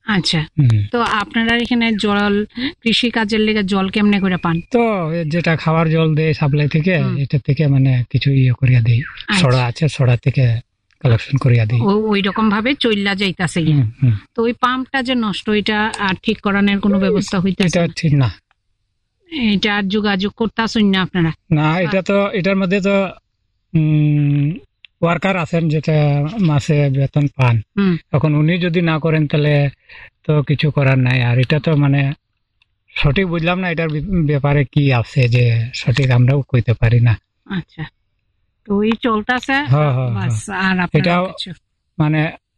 আচ্ছা, তো আপনারা এখানে জল কৃষি কাজের লেগে জল কেমনে করে পান? তো যেটা খাবার জল দেয় সাপ্লাই থেকে, এটা থেকে মানে কিছু ইয়ে করিয়া দেই, ছড়া আছে, ছড়া থেকে কালেকশন করিয়া দেই, ওই রকম ভাবে চইলা যাইতাছে। তো ওই পাম্পটা যে নষ্ট, এটা আর ঠিক করানোর কোনো ব্যবস্থা হইতেছে? এটা ঠিক না, এটা আর যোগাযোগ করতেছেন না আপনারা? না, এটা তো এটার মধ্যে তো ওয়ার্কার আছেন যেটা মাসে বেতন পান, এখন উনি যদি না করেন তাহলে তো কিছু করার নাই। আর এটা তো মানে সঠিক বুঝলাম না এটার ব্যাপারে কি আছে, যে সঠিক আমরাও কইতে পারি না। আচ্ছা, তো ওই চলতেছে। আর এটা মানে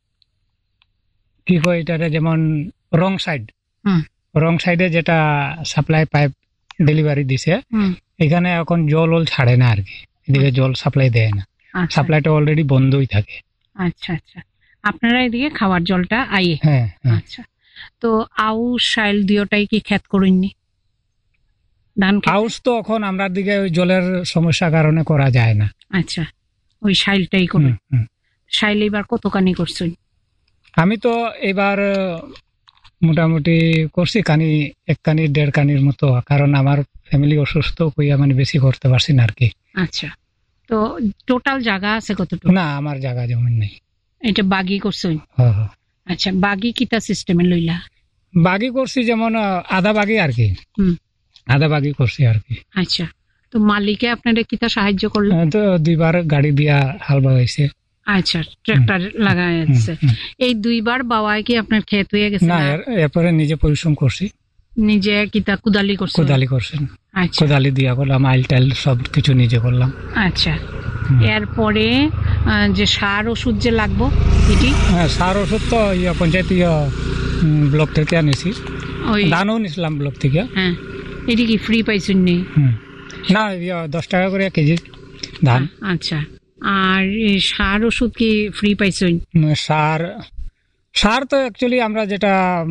কি কয় এটারে, যেমন রং সাইডে যেটা সাপ্লাই পাইপ ডেলিভারি দিছে, এখানে এখন জল ছাড়ে না আর কি, এদিকে জল সাপ্লাই দেয় না, সাপ্লাইটা অলরেডি বন্ধই থাকে। আচ্ছা আচ্ছা, আপনারা এদিকে খাবার জলটা আইয়ে। আচ্ছা, তো আউশ শাইল দুটাই কি ক্ষেত করেননি? ধান আউশ তো এখন আমরা দিকে ওই জলের সমস্যার কারণে করা যায় না। আচ্ছা, ওই শাইলটাই করুন। শাইল এবার কতখানি করছেন? আমি তো এবার মোটামুটি করছি কানি, 1 কানি 1.5 কানির মতো, কারণ আমার ফ্যামিলি অসুস্থ কইয়া মানে বেশি করতে পারছি না আর কি। আচ্ছা, তো টোটাল জায়গা আছে কতটুকু? না, আমার জায়গা জমি নেই। এটা বাগি করছেন? আচ্ছা, বাগি কিতা সিস্টেমে লইলা? বাগি করছি যেমন আধা বাগি আর কি, আধা বাগি করছি আর কি। আচ্ছা, তো মালিকে আপনারা কিতা সাহায্য করলো? তো 2বার গাড়ি দিয়া হাল বাগাইছে। আচ্ছা, ট্রাক্টর লাগাইছে। এই 2বার বাওয়ায় কি আপনার ক্ষেত হয়ে গেছে? না, এরপরে নিজে পরিশ্রম করছি। নিজে কিতা কুদালি করছেন? কুদালি করছেন। আচ্ছা, কুদালি দিয়া করলাম, আইল টাইল সব কিছু নিজে করলাম। আচ্ছা, এরপরে যে সার ওষুধ যে লাগবো, এটি সার ওষুধ তো পঞ্চায়েত ব্লক থেকে আনেছি, ধানও নিছিলাম ব্লক থেকে। হ্যাঁ, এটি কি ফ্রি পাইছেন? না, 10 টাকা করে কেজি ধান। আচ্ছা, আর সার ওষুধ কি ফ্রি পাইছেন? সার তো অ্যাকচুয়ালি আমরা যেটা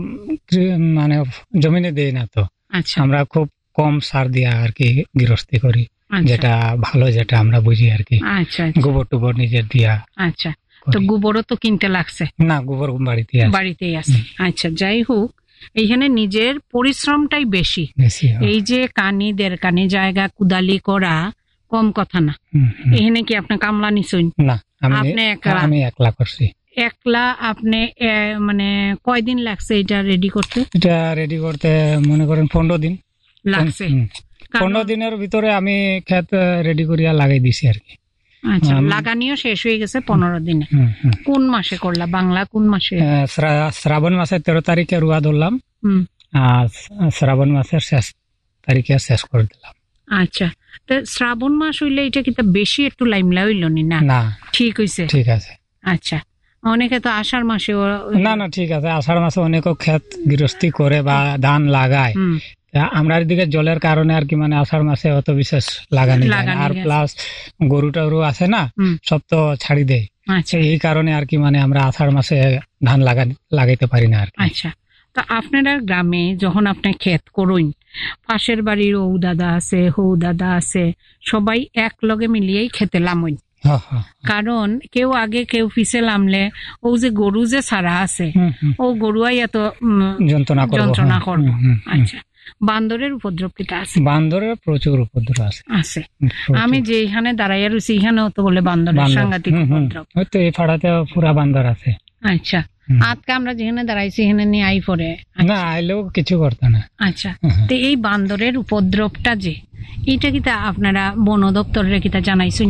মানে জমিনে দেই না, তো আমরা খুব কম সার দিয়া আর কি গৃহস্থী করি, যেটা ভালো, যেটা আমরা বুঝি আর কি। গোবর টোবর নিজের দিয়া। আচ্ছা, তো গোবরও তো কিনতে লাগছে? না, গোবর বাড়িতেই আছে। আচ্ছা, যাই হোক, এইখানে নিজের পরিশ্রমটাই বেশি। এই যে কানি 1.5 কানি জায়গা কুদালি করা কম কথা না। এখানে কি আপনি কামলা নিছেন? না, আমি একলা করছি। একলা আপনি মানে কয়দিন লাগছে এটা রেডি করতে? এটা রেডি করতে মনে করেন 15 দিন লাগছে। 15 দিনের ভিতরে আমি ক্ষেত রেডি করিয়া লাগাই দিছি আর কি। আচ্ছা, লাগানিও শেষ হয়ে গেছে 15 দিনে। কোন মাসে করলা? বাংলা কোন মাসে? শ্রাবণ মাসের 13 তারিখে রুয়া ধরলাম, আর শ্রাবণ মাসের 6 তারিখে শেষ করে দিলাম। আচ্ছা, তো শ্রাবণ মাস হইলে এটা কি বেশি একটু লাইমলা হইল না? ঠিক হইছে, ঠিক আছে। আচ্ছা, অনেকে তো আষাঢ় মাসে। না, ঠিক আছে, আষাঢ় মাসে অনেকে ক্ষেত গৃহস্থী করে বা ধান লাগায়। আমরা এদিকে জলের কারণে আর কি মানে আষাঢ় মাসে অত বিশেষ লাগানি, আর প্লাস গরু টরু আছে না, সব তো ছাড়ি দেয়। এই কারণে আর কি মানে আমরা আষাঢ় মাসে ধান লাগাইতে পারি না আর কি। আচ্ছা, তো আপনারা গ্রামে যখন আপনি ক্ষেত করুন, পাশের বাড়ির ও দাদা আছে, হৌ দাদা আছে, সবাই এক লগে মিলিয়েই খেতে লামইন। কারণ কেউ আগে কেউ পিছে লামলে ও যে গরু যে ছাড়া আছে, ও গরুয়াই এত যন্ত্রণা করবো। আচ্ছা, বান্দরের উপদ্রব কিটা আছে? বান্দরের প্রচুর উপদ্রব আছে। আমি যেখানে দাঁড়াইয়া রয়েছি এখানেও তো বলে বান্দরের সাংঘাতিক উপদ্রব। হয়তো এই পাড়াতে পুরা বান্দর আছে। আচ্ছা, আজকে আমরা যেখানে দাঁড়াইছি এখানে নিয়ে আই পরে না আইলেও কিছু করতে না। আচ্ছা, তো এই বান্দরের উপদ্রবটা যে এটা কি আপনারা বন দপ্তরের কিটা জানাইছেন?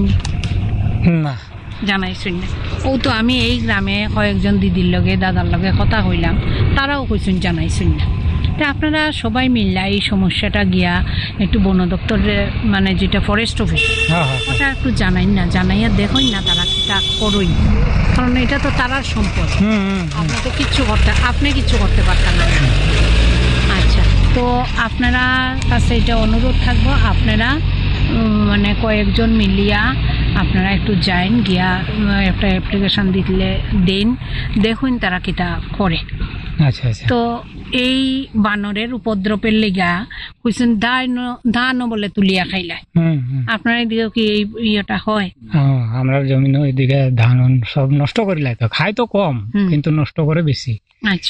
না, জানাইছেন না। ও তো আমি এই গ্রামে কয়েকজন দিদির লগে দাদার লগে কথা হইলাম, তারাও কইছেন জানাইছেন না। তা আপনারা সবাই মিললা এই সমস্যাটা গিয়া একটু বন দপ্তরের মানে যেটা ফরেস্ট অফিস, ওটা একটু জানাই না, জানাইয়া দেখুন না তারা কিটা করুন, কারণ এটা তো তারার সম্পদ। আপনি তো আপনি কিচ্ছু করতে পারতেন না। আচ্ছা, তো আপনারা কাছে এটা অনুরোধ থাকবো, আপনারা মানে কয়েকজন মিলিয়া আপনারা একটু যাইন, গিয়া একটা অ্যাপ্লিকেশন দিলে দিন, দেখুন তারা কিটা করে। আচ্ছা, তো এই বানরের উপদ্রবের লেগা কইছেন ধানও বলে তুলিয়া খাইলায়। আপনার এদিকে কি এই ইয়েটা হয়? আমরা জমিন ওইদিকে ধান সব নষ্ট করিলাই, তো খাই তো কম কিন্তু নষ্ট করে বেশি। আচ্ছা,